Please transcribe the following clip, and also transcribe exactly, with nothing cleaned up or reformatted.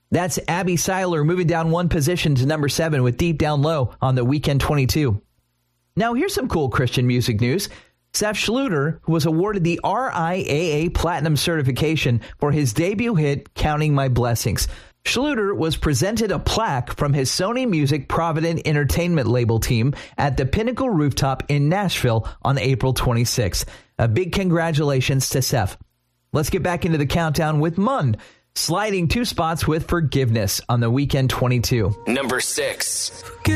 That's Abby Seiler moving down one position to number seven with Deep Down Low on the Weekend twenty-two. Now here's some cool Christian music news. Seth Schluter, who was awarded the R I A A Platinum certification for his debut hit, Counting My Blessings. Schluter was presented a plaque from his Sony Music Provident Entertainment label team at the Pinnacle Rooftop in Nashville on April twenty-sixth. A big congratulations to Seth. Let's get back into the countdown with Munn, sliding two spots with Forgiveness on the Weekend twenty-two. Number six.